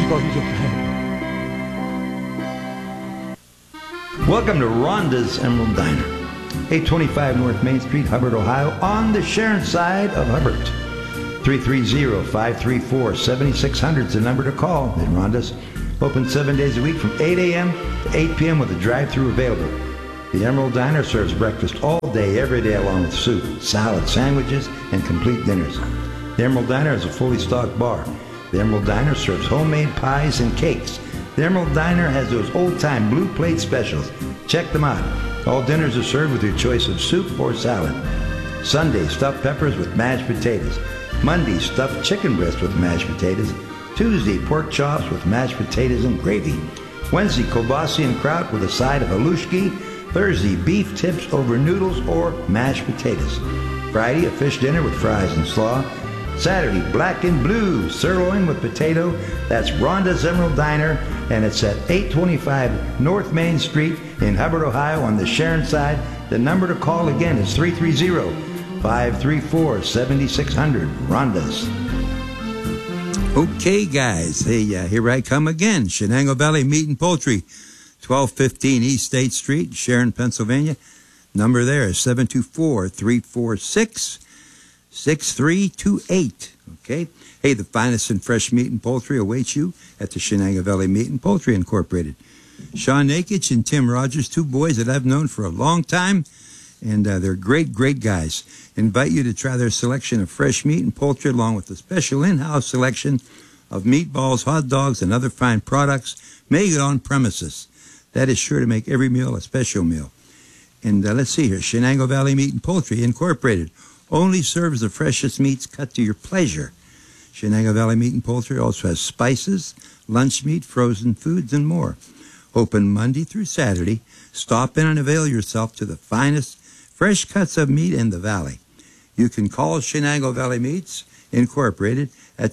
Welcome to Rhonda's Emerald Diner, 825 North Main Street, Hubbard, Ohio, on the Sharon side of Hubbard. 330-534-7600 is the number to call at Rhonda's. Open 7 days a week from 8 a.m. to 8 p.m. with a drive-thru available. The Emerald Diner serves breakfast all day, every day, along with soup, salad, sandwiches, and complete dinners. The Emerald Diner is a fully stocked bar. The Emerald Diner serves homemade pies and cakes. The Emerald Diner has those old-time blue plate specials. Check them out. All dinners are served with your choice of soup or salad. Sunday, stuffed peppers with mashed potatoes. Monday, stuffed chicken breast with mashed potatoes. Tuesday, pork chops with mashed potatoes and gravy. Wednesday, kielbasa and kraut with a side of halushki. Thursday, beef tips over noodles or mashed potatoes. Friday, a fish dinner with fries and slaw. Saturday, black and blue sirloin with potato. That's Rhonda's Emerald Diner, and it's at 825 North Main Street in Hubbard, Ohio, on the Sharon side. The number to call again is 330-534-7600. Rhonda's. Okay, guys. Hey, here I come again. Shenango Valley Meat and Poultry, 1215 East State Street, Sharon, Pennsylvania. Number there is 724-346-6328. Okay? Hey, the finest in fresh meat and poultry awaits you at the Shenango Valley Meat and Poultry Incorporated. Sean Nakich and Tim Rogers, two boys that I've known for a long time, and they're great, great guys. Invite you to try their selection of fresh meat and poultry along with a special in-house selection of meatballs, hot dogs, and other fine products made on premises. That is sure to make every meal a special meal. And let's see here, Shenango Valley Meat and Poultry Incorporated only serves the freshest meats cut to your pleasure. Shenango Valley Meat and Poultry also has spices, lunch meat, frozen foods, and more. Open Monday through Saturday. Stop in and avail yourself to the finest fresh cuts of meat in the valley. You can call Shenango Valley Meats Incorporated at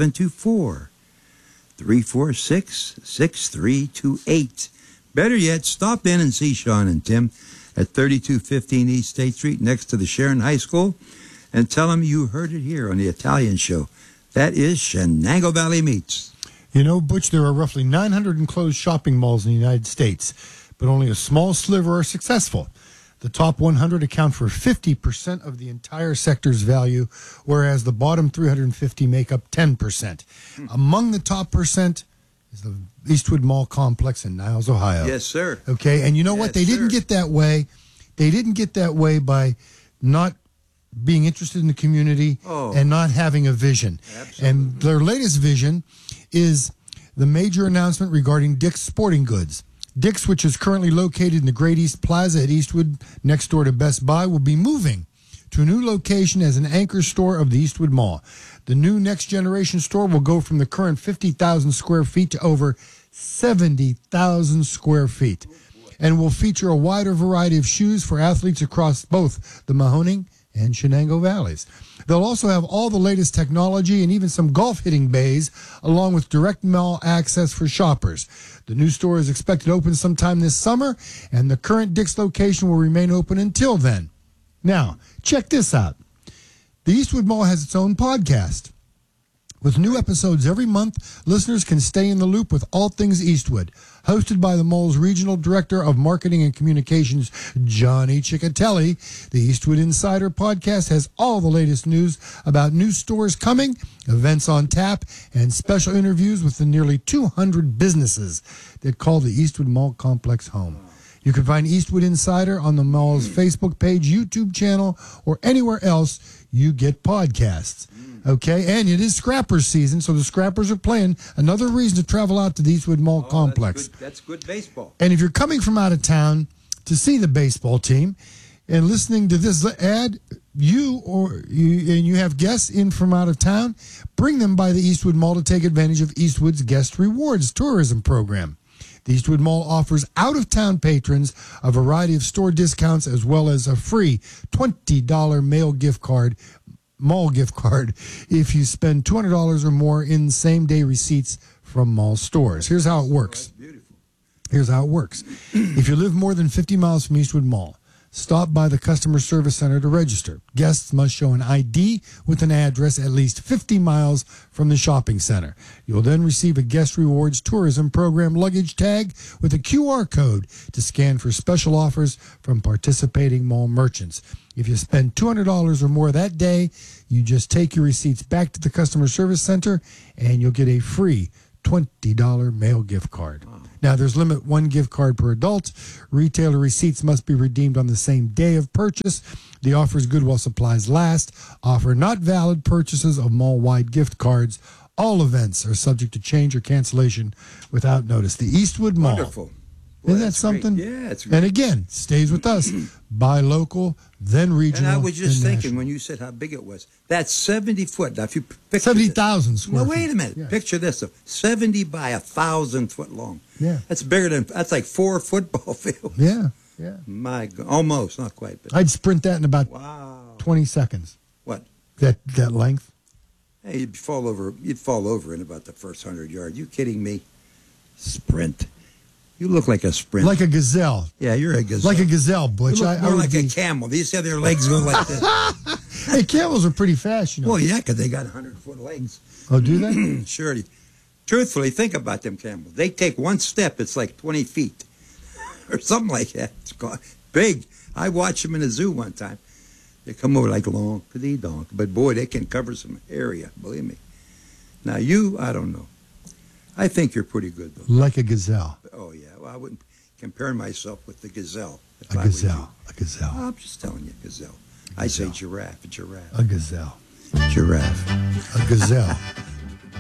724-346-6328. Better yet, stop in and see Sean and Tim at 3215 East State Street next to the Sharon High School, and tell them you heard it here on the Italian Show. That is Shenango Valley Meats. You know, Butch, there are roughly 900 enclosed shopping malls in the United States, but only a small sliver are successful. The top 100 account for 50% of the entire sector's value, whereas the bottom 350 make up 10%. Among the top percent is the Eastwood Mall Complex in Niles, Ohio. Yes, sir. Okay, and you know what? They didn't get that way. They didn't get that way by not being interested in the community and not having a vision. Absolutely. And their latest vision is the major announcement regarding Dick's Sporting Goods. Dick's, which is currently located in the Great East Plaza at Eastwood, next door to Best Buy, will be moving to a new location as an anchor store of the Eastwood Mall. The new next-generation store will go from the current 50,000 square feet to over 70,000 square feet and will feature a wider variety of shoes for athletes across both the Mahoning and Shenango Valleys. They'll also have all the latest technology and even some golf hitting bays, along with direct mall access for shoppers. The new store is expected to open sometime this summer, and the current Dick's location will remain open until then. Now, check this out. The Eastwood Mall has its own podcast. With new episodes every month, listeners can stay in the loop with all things Eastwood. Hosted by the mall's Regional Director of Marketing and Communications, Johnny Ciccatelli, the Eastwood Insider podcast has all the latest news about new stores coming, events on tap, and special interviews with the nearly 200 businesses that call the Eastwood Mall Complex home. You can find Eastwood Insider on the mall's Facebook page, YouTube channel, or anywhere else you get podcasts. Okay, and it is Scrappers season, so the Scrappers are playing. Another reason to travel out to the Eastwood Mall Complex. That's good baseball. And if you're coming from out of town to see the baseball team and listening to this ad, you have guests in from out of town, bring them by the Eastwood Mall to take advantage of Eastwood's Guest Rewards tourism program. The Eastwood Mall offers out-of-town patrons a variety of store discounts as well as a free $20 mall gift card if you spend $200 or more in same-day receipts from mall stores. Here's how it works. Here's how it works. If you live more than 50 miles from Eastwood Mall, stop by the customer service center to register. Guests must show an ID with an address at least 50 miles from the shopping center. You'll then receive a Guest Rewards Tourism Program luggage tag with a QR code to scan for special offers from participating mall merchants. If you spend $200 or more that day, you just take your receipts back to the customer service center and you'll get a free $20 mail gift card. Wow. Now, there's limit one gift card per adult. Retailer receipts must be redeemed on the same day of purchase. The offer is good while supplies last. Offer not valid purchases of mall-wide gift cards. All events are subject to change or cancellation without notice. The Eastwood Mall. Wonderful. Isn't that something? Great. Yeah, it's great. And again, stays with us. Buy local, then regional. And I was just then thinking national. when you said how big it was. That's 70 foot. Now, if you picture 70,000 square No, feet. wait a minute. Yeah. Picture this: 70 by 1,000 foot long. Yeah. That's bigger than. That's like 4 football fields. Yeah, yeah. My God, almost, not quite, but I'd sprint that in about wow. 20 seconds. What? That length. Hey, you'd fall over. You'd fall over in about the first 100 yards. You kidding me? Sprint. You look like a sprint. Like a gazelle. Yeah, you're a gazelle. Like a gazelle, Butch. You look I more would like a be- camel. These other legs go like this. Hey, camels are pretty fast, you know. Well, yeah, 'cause they got 100-foot legs. Oh, do they? Sure. Truthfully, think about them camels. They take one step, it's like 20 feet or something like that. It's big. I watched them in a zoo one time. They come over like long, donk. But boy, they can cover some area, believe me. Now you, I don't know. I think you're pretty good, though. Like a gazelle. Oh, yeah. Well, I wouldn't compare myself with the gazelle. if A I were you. gazelle. A gazelle. I'm just telling you, gazelle. I say giraffe, giraffe. A gazelle. Giraffe. A gazelle.